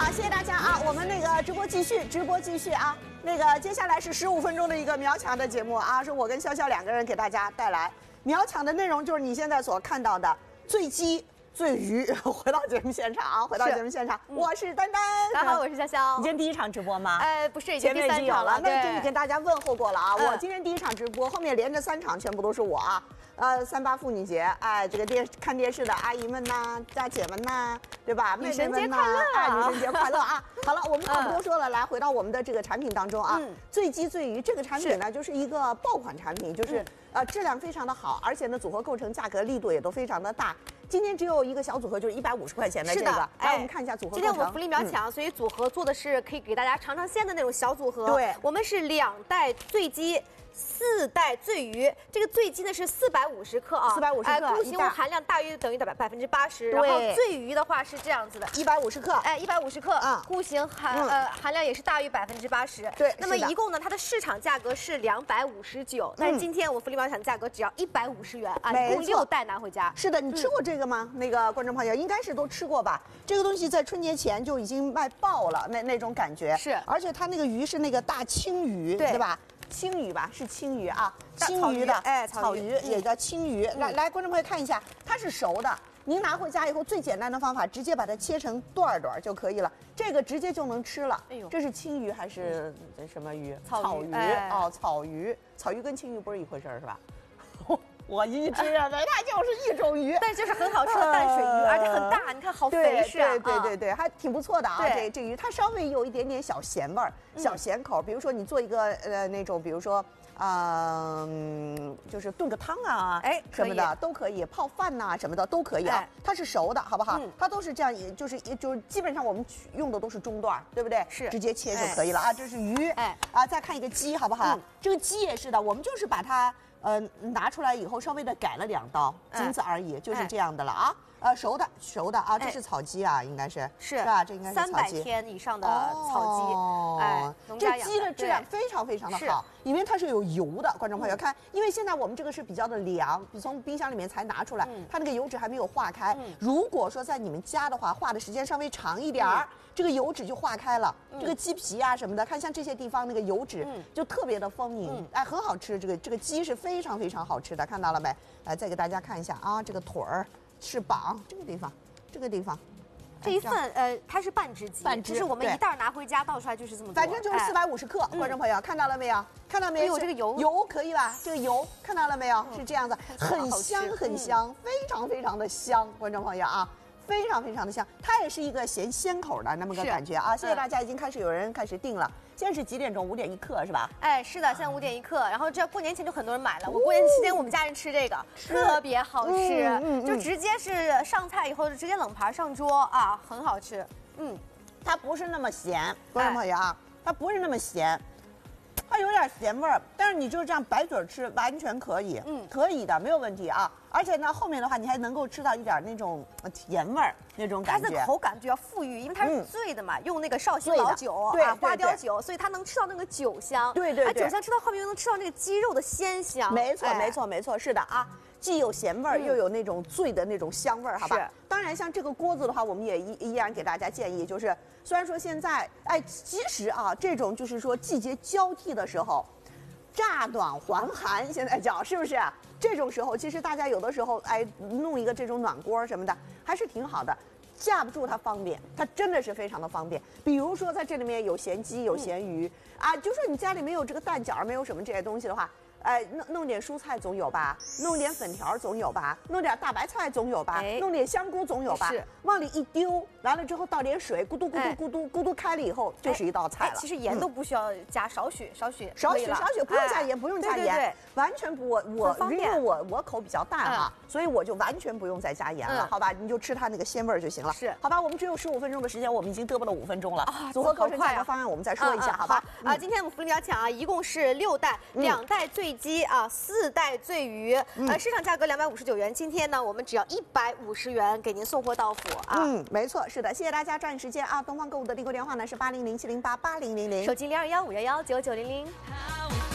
好，谢谢大家啊！我们那个直播继续啊！那个接下来是15分钟的一个秒抢的节目啊，是我跟潇潇2个人给大家带来秒抢的内容，就是你现在所看到的醉鸡。醉鱼回到节目现场啊！回到节目现场，我是丹丹。 大家好，我是潇潇。 你今天第1场直播吗？ 不是，已经第3场了。 那给你跟大家问候过了啊！我今天第1场直播，后面连着3场全部都是我啊。38妇女节，哎，这个看电视的阿姨们呐，大姐们呐，对吧？ 女神节快乐！ 哎，女神节快乐啊！好了，我们话不多说了，来回到我们的这个产品当中啊。醉鸡醉鱼这个产品呢，就是一个爆款产品，就是质量非常的好，而且呢组合构成、价格力度也都非常的大。今天只有一个小组合，就是150块钱的这个。来，我们看一下组合构成。 今天我们福利秒抢，所以组合做的是可以给大家尝尝鲜的那种小组合。 对， 我们是2袋醉鸡。4袋醉鱼，这个醉鸡呢是450克啊 ，450克， 固形物含量大约等于80%。然后醉鱼的话是这样子的 ，150克， 哎，150克，固形含量也是大于80%。 对， 那么一共呢，它的市场价格是259，但是今天我们福利秒抢价格只要150元啊，一共6袋拿回家。 是的，你吃过这个吗？那个观众朋友应该是都吃过吧？这个东西在春节前就已经卖爆了，那种感觉是， 而且它那个鱼是那个大青鱼，对吧？青鱼吧，是青鱼啊，青鱼的，哎，草鱼也叫青鱼。来，观众朋友看一下，它是熟的。您拿回家以后，最简单的方法，直接把它切成段就可以了。这个直接就能吃了。哎呦，这是青鱼还是什么鱼？草鱼哦，草鱼，草鱼跟青鱼不是一回事是吧？我一直认为它就是一种鱼， 但就是很好吃的淡水鱼，而且很大，你看好肥实啊！ 对，还挺不错的啊。这鱼它稍微有一点点小咸味儿，小咸口。比如说你做一个那种，比如说就是炖个汤啊，哎什么的都可以，泡饭呐什么的都可以啊。它是熟的，好不好？它都是这样，就是基本上我们用的都是中段，对不对？是，直接切就可以了啊。这是鱼，哎啊，再看一个鸡，好不好？这个鸡也是的，我们就是把它。拿出来以后稍微的改了2刀，仅此而已，就是这样的了啊。熟的啊，这是草鸡啊，应该是吧？这应该是草鸡。 300天以上的草鸡，哎， 这鸡的质量非常非常的好，因为它是有油的。观众朋友看，因为现在我们这个是比较的凉，从冰箱里面才拿出来，它那个油脂还没有化开。如果说在你们家的话，化的时间稍微长一点儿，这个油脂就化开了。这个鸡皮啊什么的，看像这些地方那个油脂就特别的丰盈，哎，很好吃。这个鸡是非常非常好吃的，看到了没？来，再给大家看一下啊，这个腿儿。翅膀这个地方， 这一份它是半只鸡，就是我们1袋拿回家倒出来就是这么多， 反正就是450克。观众朋友看到了没有？看到没有？ 这个油可以吧？这个油看到了没有？是这样子，很香很香，非常非常的香。观众朋友啊。非常非常的香，它也是一个鲜口的那么个感觉啊！谢谢大家，已经有人开始订了。现在是几点钟？5点1刻是吧？ 哎，是的，现在5点1刻。然后这过年前就很多人买了，我过年期间我们家人吃这个特别好吃，就直接是上菜以后就直接冷盘上桌啊，很好吃。 它不是那么咸，观众朋友啊，它不是那么咸。它有点咸味儿，但是你就是这样白嘴吃完全可以，可以的，没有问题啊。而且呢，后面的话你还能够吃到一点那种甜味儿那种感觉。 它的口感比较富裕，因为它是醉的嘛，用那个绍兴老酒啊，花雕酒，所以它能吃到那个酒香。 对， 酒香吃到后面又能吃到那个鸡肉的鲜香。 没错，是的啊。既有咸味儿，又有那种醉的那种香味儿，好吧？当然，像这个锅子的话，我们也依然给大家建议，就是虽然说现在，哎，其实啊，这种就是说季节交替的时候，乍暖还寒，现在讲是不是？这种时候，其实大家有的时候，哎，弄一个这种暖锅什么的，还是挺好的。架不住它方便，它真的是非常的方便。比如说在这里面有咸鸡，有咸鱼啊，就说你家里没有这个蛋饺，没有什么这些东西的话。哎，弄点蔬菜总有吧，弄点粉条总有吧，弄点大白菜总有吧，弄点香菇总有吧，往里一丢，完了之后倒点水，咕嘟咕嘟咕嘟咕嘟开了以后，就是一道菜了。 其实盐都不需要加，少许， 不用加盐，不用加盐，完全不因为我口比较淡哈，所以我就完全不用再加盐了，好吧？你就吃它那个鲜味就行了。 是， 好吧？我们只有15分钟的时间，我们已经嘚啵了5分钟了。组合构成价格方案我们再说一下，好吧？ 今天我们福利秒抢啊，一共是6袋，2袋醉鸡啊，4袋醉鱼，市场价格259元，今天呢我们只要150元给您送货到府啊。 没错，是的，谢谢大家抓紧时间啊！东方购物的订购电话呢是8007088000， 手机0215119900。